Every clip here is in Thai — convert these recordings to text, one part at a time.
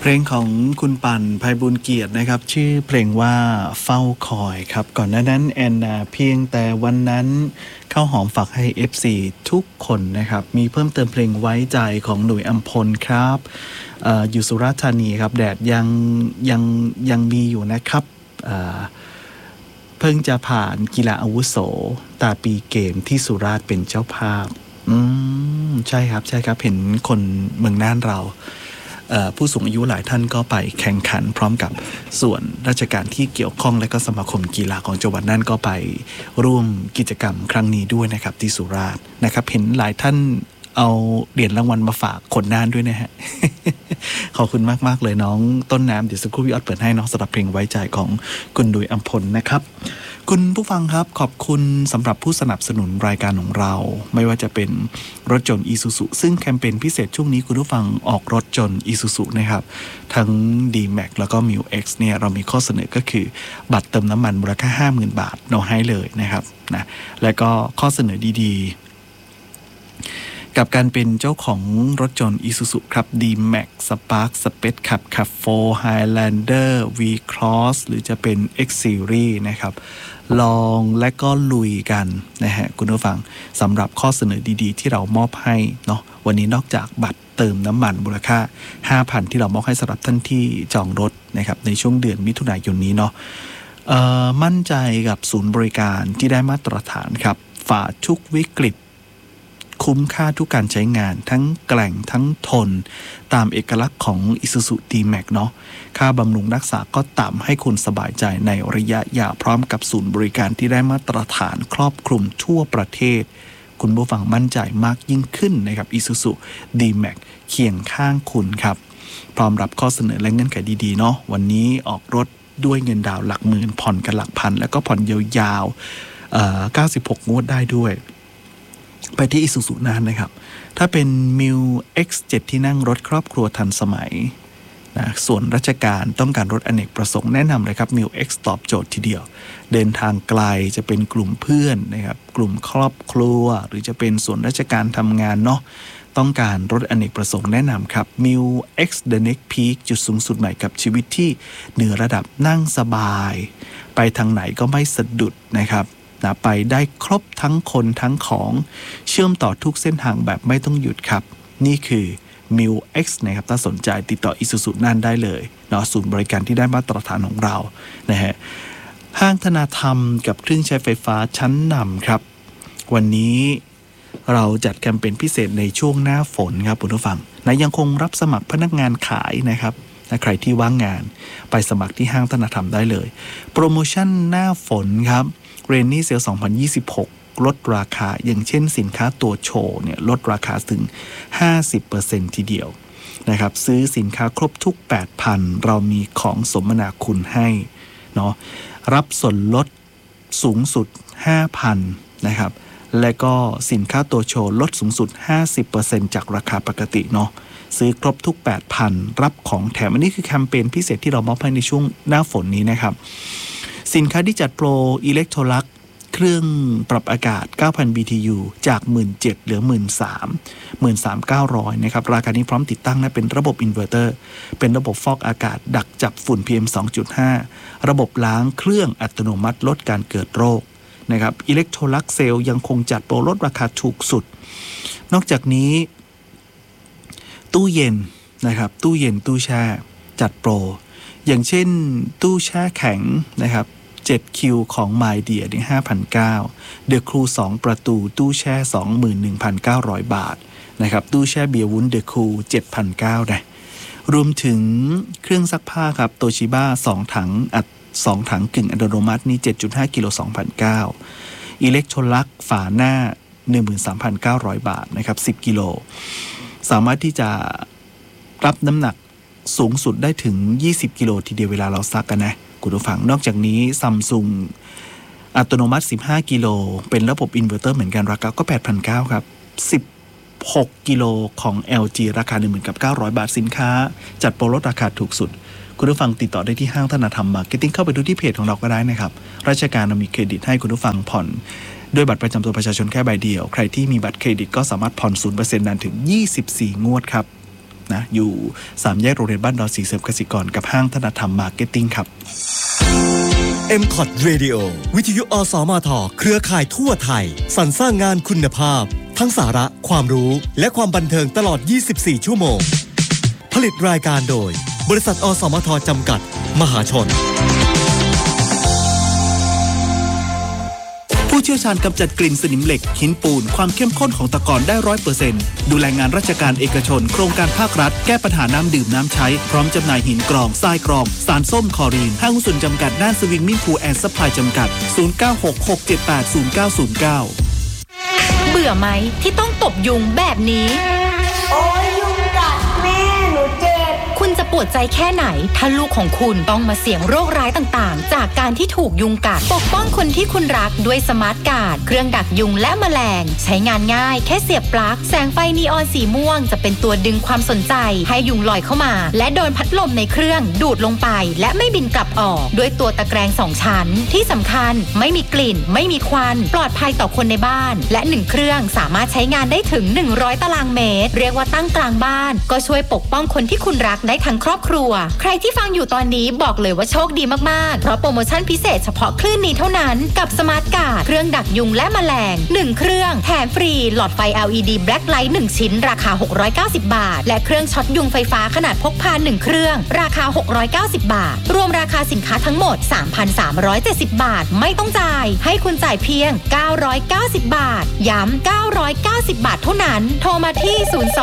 เพลงของคุณปั่นไพบูลย์เกียรตินะครับชื่อเพลงว่าเฝ้าคอยครับก่อนหน้านั้นแอนนาเพียงแต่วันนั้นข้าวหอมฝากให้ FC ทุกคนนะครับมีเพิ่มเติมเพลงไว้ใจของหนุ่ยอัมพลครับอยู่สุราษฎร์ธานีครับแดดยังมีอยู่นะครับเพิ่งจะผ่านกีฬาอาวุโสตาปีเกมที่สุราษฎร์เป็นเจ้าภาพใช่ครับเห็นคนเมืองน่านเราผู้สูงอายุหลายท่านก็ไปแข่งขันพร้อมกับส่วนราชการที่เกี่ยวข้องและก็สมาคมกีฬาของจังหวัดน่านก็ไปร่วมกิจกรรมครั้งนี้ด้วยนะครับที่สุราษฎร์นะครับเห็นหลายท่านเอาเหรียญรางวัลมาฝากคนน่านด้วยนะฮะ ขอบคุณมากๆเลยน้องต้นน้ำเดี๋ยวสักครู่พี่ออดเปิดให้น้องสำหรับเพลงไว้ใจของคุณดุยอัมพลนะครับคุณผู้ฟังครับขอบคุณสำหรับผู้สนับสนุนรายการของเราไม่ว่าจะเป็นรถยนต์ Isuzu ซึ่งแคมเปญพิเศษช่วงนี้คุณผู้ฟังออกรถยนต์ Isuzu นะครับทั้ง D-Max แล้วก็ MiX เนี่ยเรามีข้อเสนอก็คือบัตรเติมน้ำมันมูลค่า 50,000 บาทเราให้เลยนะครับนะและก็ข้อเสนอดีๆกับการเป็นเจ้าของรถยนต์ Isuzu ครับ D-Max Spark Space Cup 4 Highlander V-Cross หรือจะเป็น X Series นะครับลองและก็ลุยกันนะฮะคุณผู้ฟังสำหรับข้อเสนอดีๆที่เรามอบให้เนาะวันนี้นอกจากบัตรเติมน้ำมันมูลค่า 5,000 ที่เรามอบให้สำหรับท่านที่จองรถนะครับในช่วงเดือนมิถุนายนนี้เนาะมั่นใจกับศูนย์บริการที่ได้มาตรฐานครับฝ่าทุกวิกฤตคุ้มค่าทุกการใช้งานทั้งแกร่งทั้งทนตามเอกลักษณ์ของ Isuzu D-Max เนาะค่าบำรุงรักษาก็ต่ำให้คุณสบายใจในระยะยาวพร้อมกับศูนย์บริการที่ได้มาตรฐานครอบคลุมทั่วประเทศคุณผู้ฟังมั่นใจมากยิ่งขึ้นนะครับ Isuzu D-Max เคียงข้างคุณครับพร้อมรับข้อเสนอและเงื่อนไขดีๆเนาะวันนี้ออกรถด้วยเงินดาวหลักหมื่นผ่อนกันหลักพันแล้วก็ผ่อนยาวๆ96 งวดได้ด้วยไปที่ Isuzu นั้นนะครับถ้าเป็น Mil X 7 ที่นั่งรถครอบครัวทันสมัยนะส่วนราชการต้องการรถอเนกประสงค์แนะนำเลยครับ Mil X ตอบโจทย์ทีเดียวเดินทางไกลจะเป็นกลุ่มเพื่อนนะครับกลุ่มครอบครัวหรือจะเป็นส่วนราชการทำงานเนาะต้องการรถอเนกประสงค์แนะนำครับ Mil X The Next Peak จุดสูงสุดใหม่กับชีวิตที่เหนือระดับนั่งสบายไปทางไหนก็ไม่สะดุดนะครับไปได้ครบทั้งคนทั้งของเชื่อมต่อทุกเส้นทางแบบไม่ต้องหยุดครับนี่คือ Mil X นะครับถ้าสนใจติดต่อ Isuzu นั่นได้เลยเนาะศูนย์บริการที่ได้มาตรฐานของเรานะฮะห้างธนาธรรมกับเครื่องใช้ไฟฟ้าชั้นนำครับวันนี้เราจัดแคมเปญพิเศษในช่วงหน้าฝนครับคุณผู้ฟังนะยังคงรับสมัครพนักงานขายนะครับใครที่ว่างงานไปสมัครที่ห้างธนาธรรมได้เลยโปรโมชั่นหน้าฝนครับเรนนี่เซล 2026 ลดราคาอย่างเช่นสินค้าตัวโชว์เนี่ยลดราคาถึง 50% ทีเดียวนะครับซื้อสินค้าครบทุก 8,000 เรามีของสมนาคุณให้เนาะรับส่วนลดสูงสุด 5,000 นะครับและก็สินค้าตัวโชว์ลดสูงสุด 50% จากราคาปกติเนาะซื้อครบทุก 8,000 รับของแถมอันนี้คือแคมเปญพิเศษที่เรามอบให้ในช่วงหน้าฝนนี้นะครับสินค้าที่จัดโปรอิเล็กโทรลักเครื่องปรับอากาศ 9,000 BTU จาก 17,000 เหลือ 13,900 นะครับราคานี้พร้อมติดตั้งนะเป็นระบบอินเวอร์เตอร์เป็นระบบฟอกอากาศดักจับฝุ่น PM 2.5 ระบบล้างเครื่องอัตโนมัติลดการเกิดโรคนะครับอิเล็กโทรลักเซลยังคงจัดโปรลดราคาถูกสุดนอกจากนี้ตู้เย็นนะครับตู้เย็นตู้แช่จัดโปรอย่างเช่นตู้แช่แข็งนะครับ7 คิวของ My Dear นี่ 5,900 The Crew 2 ประตูตู้แช่ 21,900 บาทนะครับตู้แช่เบียร์วุ้น The Crew 7,900 นะรวมถึงเครื่องซักผ้าครับโตชิบ้า2 ถัง2 ถังกึ่งอัตโนมัตินี่ 7.5 กิโล 2,900 อิเล็กโทรลักฝาหน้า 13,900 บาทนะครับ10 กิโลสามารถที่จะรับน้ำหนักสูงสุดได้ถึง20 กิโลทีเดียวเวลาเราซักกันนะคุณผู้ฟังนอกจากนี้ Samsung อัตโนมัติ15 กิโลเป็นระบบอินเวอร์เตอร์เหมือนกันราคาก็ 8,900 ครับ16 กิโลของ LG ราคา 19,900 บาทสินค้าจัดโปรลดราคาถูกสุดคุณผู้ฟังติดต่อได้ที่ห้างธนาธรรมมาร์เก็ตติ้งเข้าไปดูที่เพจของเราก็ได้นะครับราชการมีเครดิตให้คุณผู้ฟังผ่อนด้วยบัตรประจำตัวประชาชนแค่ใบเดียวใครที่มีบัตรเครดิตก็สามารถผ่อน 0% นานถึง24 งวดครับนะอยู่3แยกโรงเรียนบ้านดอนสีเสริมกสิกรกับห้างธนธรรมมาร์เก็ตติ้งครับ MCOT Radio วิทยุอสมทเครือข่ายทั่วไทยสรรสร้างงานคุณภาพทั้งสาระความรู้และความบันเทิงตลอด24ชั่วโมงผลิตรายการโดยบริษัทอสมทจำกัดมหาชนผู้เชี่ยวชาญกำจัดกลิ่นสนิมเหล็กหินปูนความเข้มข้นของตะกอนได้ 100% ดูแลงานราชการเอกชนโครงการภาครัฐแก้ปัญหาน้ำดื่มน้ำใช้พร้อมจำหน่ายหินกรองทรายกรองสารส้มคลอรีนห้างหุ้นส่วนจำกัดน่านสวิงมิ่งพูลแอนด์ซัพพลายจำกัด0966780909 เบื่อไหมที่ต้องตบยุงแบบนี้โอ้ยยุงกัดแม่หนูเจ็บคุณจะปวดใจแค่ไหนถ้าลูกของคุณต้องมาเสี่ยงโรคร้ายต่างๆจากการที่ถูกยุงกัดปกป้องคนที่คุณรักด้วยสมาร์ทการ์ดเครื่องดักยุงและแมลงใช้งานง่ายแค่เสียบปลั๊กแสงไฟนีออนสีม่วงจะเป็นตัวดึงความสนใจให้ยุงลอยเข้ามาและโดนพัดลมในเครื่องดูดลงไปและไม่บินกลับออกด้วยตัวตะแกรง2ชั้นที่สำคัญไม่มีกลิ่นไม่มีควันปลอดภัยต่อคนในบ้านและ1เครื่องสามารถใช้งานได้ถึง100ตารางเมตรเรียกว่าตั้งกลางบ้านก็ช่วยปกป้องคนที่คุณรักได้ทั้งครอบครัวใครที่ฟังอยู่ตอนนี้บอกเลยว่าโชคดีมากๆเพราะโปรโมชั่นพิเศษเฉพาะคลื่นนี้เท่านั้นกับสมาร์ทการ์ดเครื่องดักยุงและแมลง1เครื่องแถมฟรีหลอดไฟ LED Black Light 1ชิ้นราคา690บาทและเครื่องช็อตยุงไฟฟ้าขนาดพกพา1เครื่องราคา690บาทรวมราคาสินค้าทั้งหมด 3,370 บาทไม่ต้องจ่ายให้คุณจ่ายเพียง990บาทย้ำ990บาทเท่านั้นโทรมาที่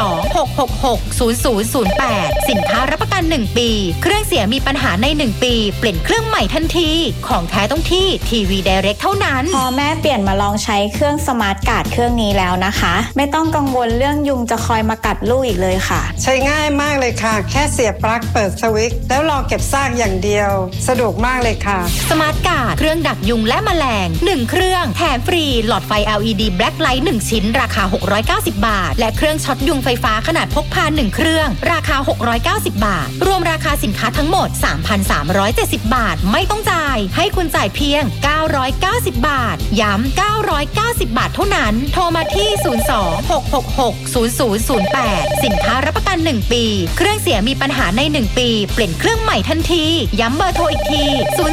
02-666-0008สินค้ารับประกัน1ปีเครื่องเสียมีปัญหาใน1ปีเปลี่ยนเครื่องใหม่ทันทีของแท้ต้องที่ทีวีไดเรกเท่านั้นพอแม่เปลี่ยนมาลองใช้เครื่องสมาร์ทการ์ดเครื่องนี้แล้วนะคะไม่ต้องกังวลเรื่องยุงจะคอยมากัดลูกอีกเลยค่ะใช้ง่ายมากเลยค่ะแค่เสียบปลั๊กเปิดสวิตช์แล้วรอเก็บซากอย่างเดียวสะดวกมากเลยค่ะสมาร์ทการ์ดเครื่องดักยุงและแมลง1เครื่องแถมฟรีหลอดไฟ LED Black Light 1ชิ้นราคา690บาทและเครื่องช็อตยุงไฟฟ้าขนาดพกพา1เครื่องราคา690บาทรวมราคาสินค้าทั้งหมด 3,370 บาทไม่ต้องจ่ายให้คุณจ่ายเพียง990บาทย้ำ990บาทเท่านั้นโทรมาที่02-666-0008สินค้ารับประกัน1ปีเครื่องเสียมีปัญหาใน1ปีเปลี่ยนเครื่องใหม่ทันทีย้ำเบอร์โทรอีกที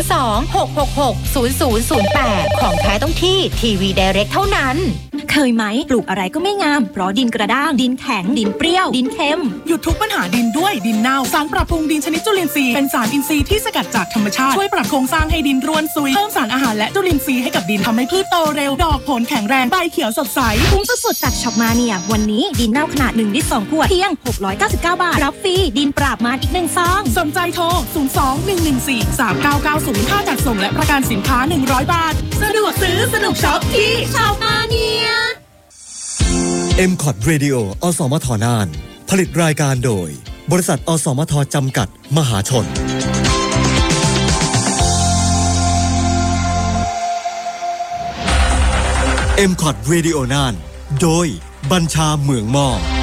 02-666-0008ของแท้ต้องที่ทีวีไดเรกเท่านั้นเคยไหมปลูกอะไรก็ไม่งามเพราะดินกระด้างดินแข็งดินเปรี้ยวดินเค็มหยุดทุกปัญหาดินด้วยดินเน่าสารปรับปรุงดินชนิดจุลินทรีย์เป็นสารอินทรีย์ที่สกัดจากธรรมชาติช่วยปรับโครงสร้างให้ดินร่วนซุยเพิ่มสารอาหารและจุลินทรีย์ให้กับดินทำให้พืชโตเร็วดอกผลแข็งแรงใบเขียวสดใสคุ้มสุดๆจากช็อปมาเนียวันนี้ดินเน่าขนาด1 ลิตร 2 ขวดเพียง699 บาทรับฟรีดินปราบมารอีก1ซองสนใจโทร02-114-3990ค่าจัดส่งและประกันสินค้า100บาทสะดวกซื้อสนุกช็อปที่ช็อปมาเนีย MCOT Radio อสมทน่านผลิตรายการโดยบริษัทอสมทจำกัดมหาชน MCOT Radio น่านโดยบัญชาเหมืองมอ